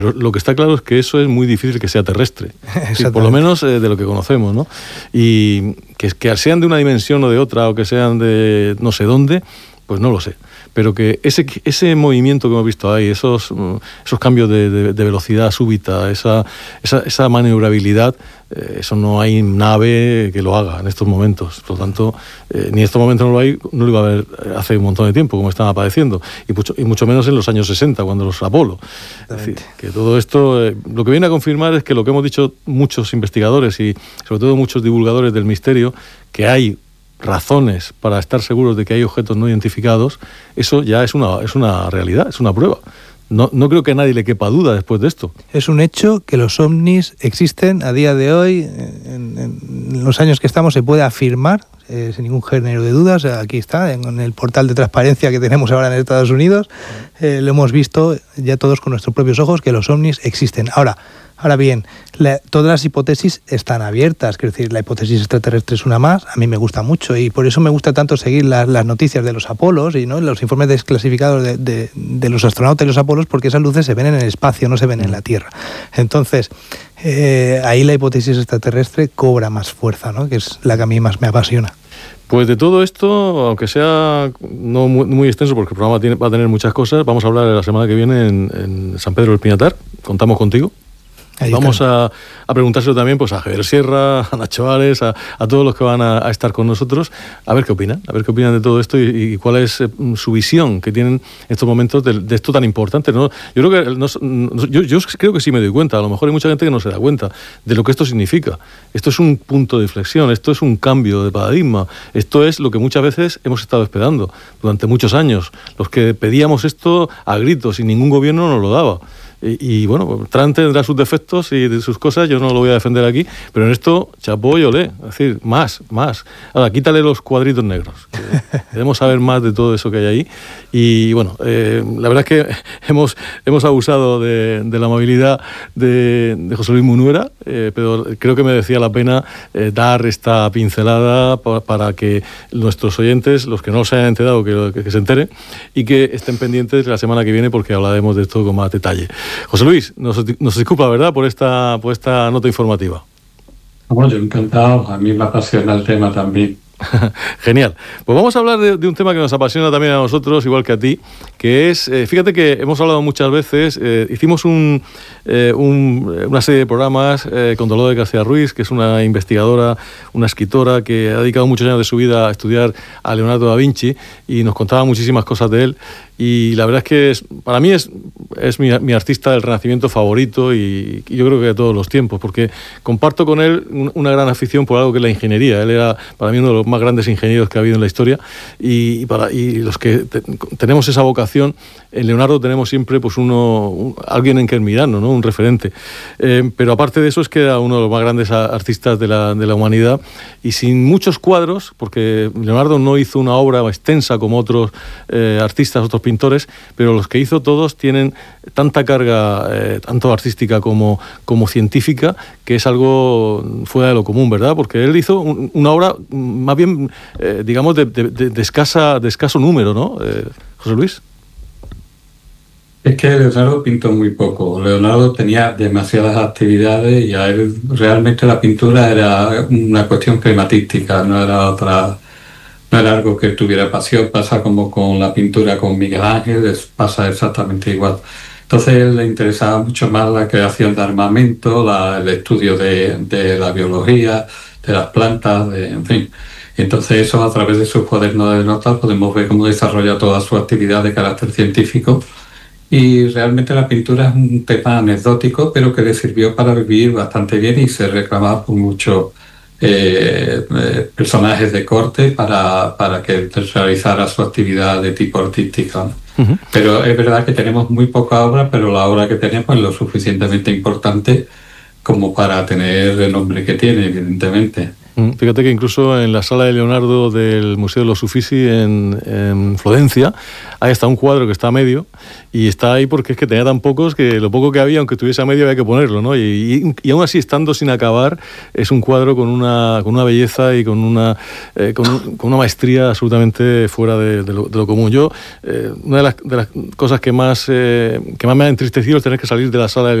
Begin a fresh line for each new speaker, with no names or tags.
Pero lo que está claro es que eso es muy difícil que sea terrestre, sí, por lo menos de lo que conocemos, ¿no? Y que sean de una dimensión o de otra, o que sean de no sé dónde, pues no lo sé. Pero que ese movimiento que hemos visto ahí, esos cambios de velocidad súbita, esa maniobrabilidad, eso no hay nave que lo haga en estos momentos. Por lo tanto, ni en estos momentos no lo iba a haber hace un montón de tiempo, como estaba padeciendo, y mucho menos en los años 60, cuando los Apolo. Es decir, que todo esto, lo que viene a confirmar es que lo que hemos dicho muchos investigadores y sobre todo muchos divulgadores del misterio, que hay razones para estar seguros de que hay objetos no identificados, eso ya es una realidad, es una prueba. No creo que a nadie le quepa duda después de esto.
Es un hecho que los ovnis existen a día de hoy, en los años que estamos se puede afirmar, sin ningún género de dudas. Aquí está, en el portal de transparencia que tenemos ahora en Estados Unidos, lo hemos visto ya todos con nuestros propios ojos que los ovnis existen. Ahora bien, todas las hipótesis están abiertas, quiero decir, la hipótesis extraterrestre es una más, a mí me gusta mucho y por eso me gusta tanto seguir las noticias de los Apolos y ¿no? los informes desclasificados de los astronautas y los Apolos, porque esas luces se ven en el espacio, no se ven en la Tierra. Entonces, ahí la hipótesis extraterrestre cobra más fuerza, ¿no? Que es la que a mí más me apasiona.
Pues de todo esto, aunque sea no muy extenso, porque el programa va a tener muchas cosas, vamos a hablar la semana que viene en San Pedro del Pinatar, contamos contigo. Vamos a preguntárselo también pues, a Javier Sierra, a Nacho Ares, a todos los que van a estar con nosotros, a ver qué opinan de todo esto y cuál es su visión que tienen en estos momentos de esto tan importante, ¿no? Yo creo que sí me doy cuenta, a lo mejor hay mucha gente que no se da cuenta de lo que esto significa. Esto es un punto de inflexión, esto es un cambio de paradigma, esto es lo que muchas veces hemos estado esperando durante muchos años, los que pedíamos esto a gritos y ningún gobierno nos lo daba. Y bueno, Trump tendrá sus defectos y de sus cosas, yo no lo voy a defender aquí, pero en esto, chapó y olé, es decir, más. Ahora, quítale los cuadritos negros, queremos saber más de todo eso que hay ahí. Y bueno, la verdad es que hemos abusado de la amabilidad de José Luis Munuera, pero creo que merecía la pena dar esta pincelada para que nuestros oyentes, los que no se hayan enterado, que se enteren y que estén pendientes la semana que viene porque hablaremos de esto con más detalle. José Luis, nos disculpa, ¿verdad?, por esta nota informativa.
Bueno, yo encantado, a mí me apasiona el tema también.
Genial. Pues vamos a hablar de un tema que nos apasiona también a nosotros, igual que a ti, que es, fíjate que hemos hablado muchas veces, hicimos una serie de programas con Dolores García Ruiz, que es una investigadora, una escritora que ha dedicado muchos años de su vida a estudiar a Leonardo da Vinci y nos contaba muchísimas cosas de él. Y la verdad es que para mí es mi artista del Renacimiento favorito y yo creo que de todos los tiempos, porque comparto con él una gran afición por algo que es la ingeniería. Él era para mí uno de los más grandes ingenieros que ha habido en la historia y los que tenemos esa vocación, en Leonardo tenemos siempre pues alguien en que admirarnos, ¿no? Un referente. Pero aparte de eso es que era uno de los más grandes artistas de la humanidad y sin muchos cuadros, porque Leonardo no hizo una obra extensa como otros artistas, otros pintores, pero los que hizo todos tienen tanta carga, tanto artística como científica, que es algo fuera de lo común, ¿verdad? Porque él hizo una obra más bien, digamos, de escaso número, ¿no? José Luis.
Es que Leonardo pintó muy poco. Leonardo tenía demasiadas actividades y a él realmente la pintura era una cuestión crematística, no era algo que tuviera pasión. Pasa como con la pintura con Miguel Ángel, pasa exactamente igual. Entonces a él le interesaba mucho más la creación de armamento, el estudio de la biología, de las plantas, en fin. Entonces eso, a través de sus cuadernos de notas, podemos ver cómo desarrolla toda su actividad de carácter científico. Y realmente la pintura es un tema anecdótico, pero que le sirvió para vivir bastante bien y se reclamaba por muchos personajes de corte para que realizara su actividad de tipo artística. Uh-huh. Pero es verdad que tenemos muy poca obra, pero la obra que tenemos es lo suficientemente importante como para tener el nombre que tiene, evidentemente.
Fíjate que incluso en la sala de Leonardo del Museo de los Uffizi en Florencia hay hasta un cuadro que está a medio y está ahí porque es que tenía tan pocos que lo poco que había, aunque estuviese a medio, había que ponerlo, ¿no? Y aún así, estando sin acabar, es un cuadro con una belleza y con una maestría absolutamente fuera de lo común. Yo, una de las cosas que más me ha entristecido es tener que salir de la sala de